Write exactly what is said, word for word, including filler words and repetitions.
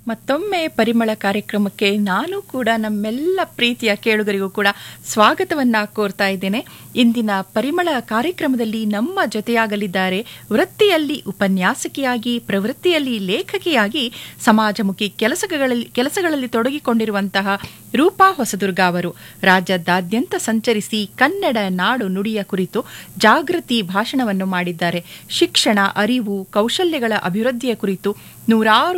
ಮತ್ತೊಮ್ಮೆ ಪರಿಮಳ ಕಾರ್ಯಕ್ರಮಕ್ಕೆ ನಾನು ಕೂಡ ನಮ್ಮೆಲ್ಲ ಪ್ರೀತಿಯ ಕೇಳುಗರಿಗೂ ಕೂಡ ಸ್ವಾಗತವನ್ನ ಕೋರ್ತಾ ಇದ್ದೇನೆ. ಇಂದಿನ ಪರಿಮಳ ಕಾರ್ಯಕ್ರಮದಲ್ಲಿ ನಮ್ಮ ಜೊತೆಯಾಗಲಿದ್ದಾರೆ ವೃತ್ತಿಯಲ್ಲಿ ಉಪನ್ಯಾಸಕಿಯಾಗಿ, ಪ್ರವೃತ್ತಿಯಲ್ಲಿ ಲೇಖಕಿಯಾಗಿ, ಸಮಾಜಮುಖಿ ಕೆಲಸಗಳಲ್ಲಿ ಕೆಲಸಗಳಲ್ಲಿ ತೊಡಗಿಕೊಂಡಿರುವಂತಹ ರೂಪಾ ಹೊಸದುರ್ಗ ಅವರು. ರಾಜ್ಯದಾದ್ಯಂತ ಸಂಚರಿಸಿ ಕನ್ನಡ ನಾಡು ನುಡಿಯ ಕುರಿತು ಜಾಗೃತಿ ಭಾಷಣವನ್ನು ಮಾಡಿದ್ದಾರೆ. ಶಿಕ್ಷಣ, ಅರಿವು, ಕೌಶಲ್ಯಗಳ ಅಭಿವೃದ್ಧಿಯ ಕುರಿತು ನೂರಾರು